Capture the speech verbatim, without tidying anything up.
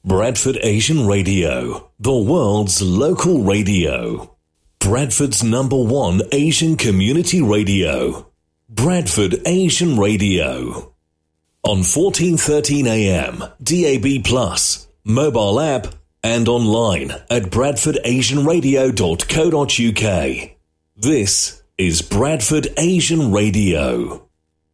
Bradford Asian Radio, the world's local radio. Bradford's number one Asian community radio. Bradford Asian Radio. On fourteen thirteen A M, D A B plus, mobile app, and online at bradford asian radio dot co dot uk. This is Bradford Asian Radio.